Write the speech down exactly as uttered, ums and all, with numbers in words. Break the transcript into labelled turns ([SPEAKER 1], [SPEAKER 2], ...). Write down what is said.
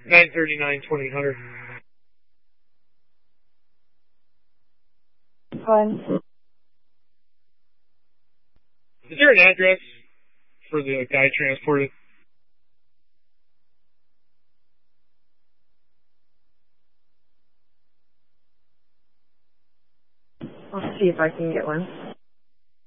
[SPEAKER 1] nine thirty-nine, twenty hundred.
[SPEAKER 2] Fine.
[SPEAKER 1] Is there an address for the guy transported?
[SPEAKER 2] I'll see if I can get one.